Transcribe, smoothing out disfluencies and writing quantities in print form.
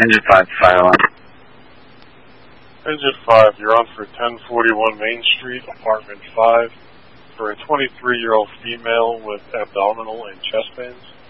Engine 5, fire alarm. Engine 5, you're on for 1041 Main Street, apartment 5, for a 23-year-old female with abdominal and chest pains.